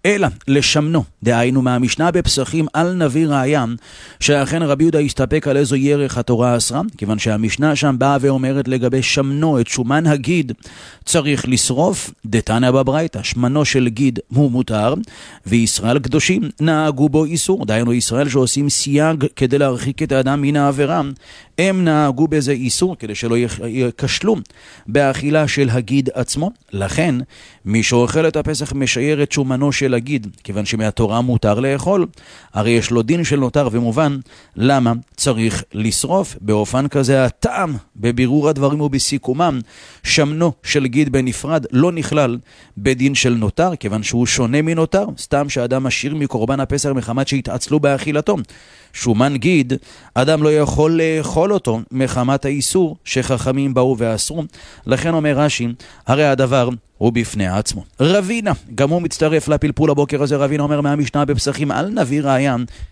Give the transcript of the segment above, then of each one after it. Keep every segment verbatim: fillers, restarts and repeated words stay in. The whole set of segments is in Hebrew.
אלא לשמנו, דהיינו מהמשנה בפסחים על נביא ראיה, שאכן רבי יהודה הסתפק על איזו ירך התורה אסרה, כיוון שהמשנה שם באה ואומרת לגבי שמנו, את שומן הגיד צריך לשרוף, דתניא בברייתא, שמנו של גיד הוא מותר, וישראל קדושים נהגו בו איסור, דהיינו ישראל שעושים סייג כדי להרחיק את האדם מן העבירה, הם נהגו בזה איסור כדי שלא יקשלו באכילה של הגיד עצמו. לכן מי שאוכל את הפסח משייר את שומנו של הגיד, כיוון שמהתורה מותר לאכול, הרי יש לו דין של נותר, ומובן למה צריך לשרוף. באופן כזה הטעם בבירור הדברים ובסיכומם, שמנו של גיד בנפרד לא נכלל בדין של נותר, כיוון שהוא שונה מנותר, סתם שאדם משאיר מקורבן הפסח מחמת שהתעצלו באכילתו. שומן גיד, אדם לא יכול לאכול אותו מחמת האיסור שחכמים באו ואסרו. לכן אומר רש"י, הרי הדבר הוא בפני עצמו. רבינה, גם הוא מצטרף לפלפול הבוקר הזה. רבינה אומר מהמשנה בפסחים על נביא ראיה,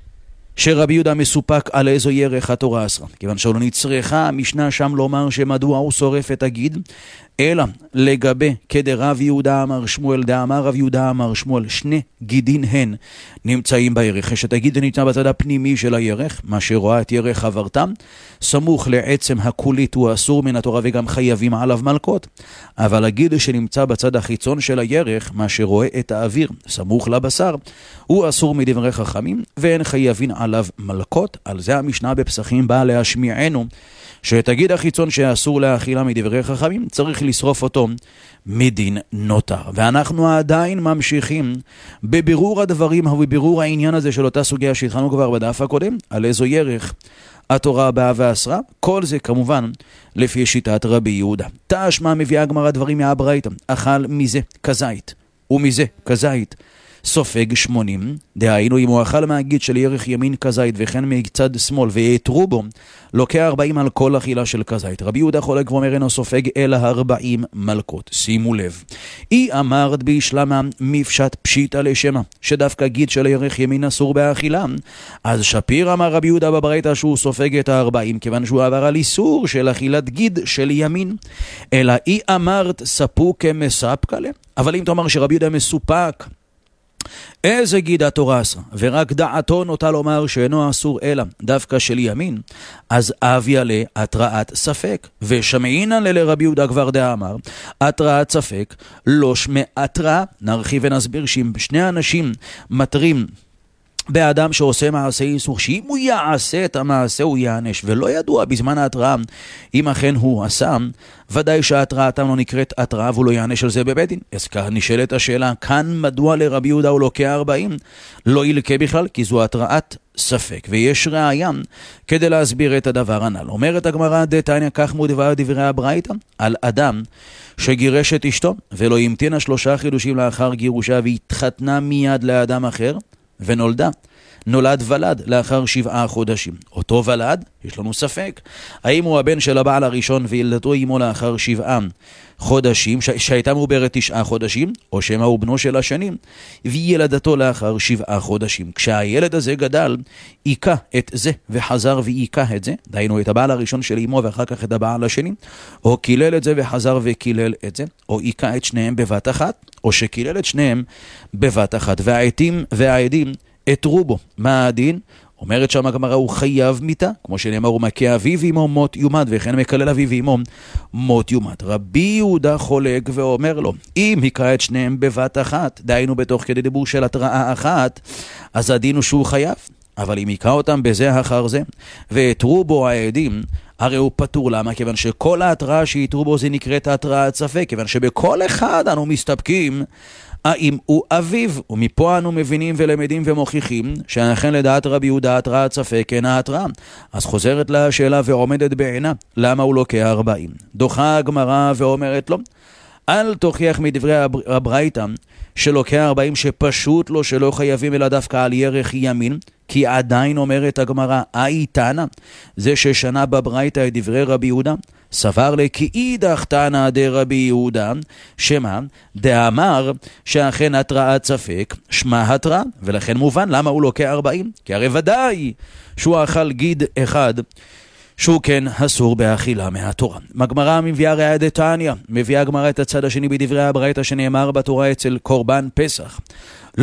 שרבי יהודה מסופק על איזו ירך התורה אסרה, כיוון שלא נצרכה המשנה שם לומר שמדוע הוא שורף את הגיד, אלא לגבי כדרב יהודה אמר שמואל, דאמר רב יהודה אמר שמואל, שני גידין הן נמצאים בירך. אשת הגיד נמצא בצד הפנימי של הירך, מה שרואה את ירך חברתם, סמוך לעצם הקולית הוא אסור מן התורה וגם חייבים עליו מלכות. אבל הגיד שנמצא בצד החיצון של הירך, מה שרואה את האוויר סמוך לבשר, הוא אסור מדברי חכמים ואין חייבים עליו מלכות. על זה המשנה בפסחים באה להשמיענו שאת הגיד החיצון שאסור להאכילה מדברי חכמים צריך לשרוף אותו מדין נותר. ואנחנו עדיין ממשיכים בבירור הדברים ובבירור העניין הזה של אותה סוגיה שהתחלנו כבר בדף הקודם, על איזו ירך התורה באה ואסרה. כל זה כמובן לפי שיטת רבי יהודה. תשמע מביאה הגמרא דברים מהברייתא, אכל מזה כזית ומזה כזית סופג שמונים, דהיינו אם הוא אכל מהגיד של ירך ימין כזית וכן מצד שמאל ויתרו בו, לוקח ארבעים על כל אכילה של כזית. רבי יהודה חולק ואומר אינו סופג אלא ארבעים מלכות. שימו לב, היא אמרת בישלמה מפשט פשיטה לשמה, שדווקא גיד של ירך ימין אסור באכילה, אז שפיר אמר רבי יהודה בברייתא שהוא סופג את הארבעים, כיוון שהוא עבר על איסור של אכילת גיד של ימין. אלא היא אמרת ספוק מספקלה, אבל אם תאמר שרבי יהודה מסופק איזה גיד התורה אסרה, ורק דעתו נוטה לומר שאינו אסור אלא דווקא של ימין, אז אביה להתראת ספק, ושמעינן לרבי יהודה כבר דאמר התראת ספק לא שמע התראה. נרחיב ונסביר שאם שני אנשים מטרים באדם שעושה מעשה איסור, שאם הוא יעשה את המעשה הוא יענש, ולא ידוע בזמן ההתראה אם אכן הוא עשה, ודאי שההתראתם לא נקראת התראה והוא לא יענש על זה בבית דין. אז כאן נשאלת השאלה, כאן מדוע לרבי יהודה הוא לוקח ארבעים? לא ילקה בכלל, כי זו התראת ספק, ויש ראיה כדי להסביר את הדבר הנ"ל. אומרת הגמרא דתניא, כך מודבר דברי הברייתא, על אדם שגירש את אשתו ולא המתינה שלושה חידושים לאחר גירושה והתחתנה מיד לאדם אחר ונולדה, נולד ולד לאחר שבעה חודשים. אותו ולד, יש לנו ספק, האם הוא הבן של הבעל הראשון וילדתו עמו לאחר שבעה חודשים, ש... שהייתה מעוברת תשעה חודשים, או שמה הוא בנו של השנים, וילדתו לאחר שבעה חודשים. כשהילד הזה גדל, עיקה את זה וחזר ועיקה את זה, דהיינו את הבעל הראשון של אמו ואחר כך את הבעל השני, או קילל את זה וחזר וקילל את זה, או עיקה את שניהם בבת אחת, או שקילל את שניהם בבת אחת. והעתים והעדים התרו בו. מה הדין? אומרת שם הגמרא הוא חייב מיתה, כמו שנאמר הוא מכה אביו ואמו מות יומד, וכן מקלל אביו ואמו מות יומד. רבי יהודה חולק ואומר לו, אם יקרא את שניהם בבת אחת, דהיינו בתוך כדי דיבור של התראה אחת, אז הדין הוא שהוא חייב. אבל אם יקרא אותם בזה אחר זה והתרו בו העדים, הרי הוא פטור. למה? כיוון שכל ההתראה שיתרו בו זה נקראת התראת ספק, כיוון שבכל אחד אנו מסתפקים האם הוא אביו, ומפה אנו מבינים ולמדים ומוכיחים שאכן לדעת רבי יהודה התראת ספק אינה התראה. אז חוזרת לה השאלה ועומדת בעינה, למה הוא לוקח ארבעים? דוחה הגמרא ואומרת לו, אל תוכיח מדברי הברייתא שלוקח ארבעים שפשוט לא שלא חייבים אלא דווקא על ירך ימין, כי עדיין אומרת הגמרא, אי תנא, זה ששנה בברייתא את דברי רבי יהודה, סבר לי כי אידך תנא דרבי יהודה, שמה דאמר שאכן התראת ספק שמה התראה, ולכן מובן למה הוא לוקח ארבעים, כי הרי ודאי שהוא אכל גיד אחד שהוא כן אסור באכילה מהתורה. הגמרא מביאה ראיה דתניא, מביאה הגמרא את הצד השני בדברי הברייתא שנאמר בתורה אצל קורבן פסח,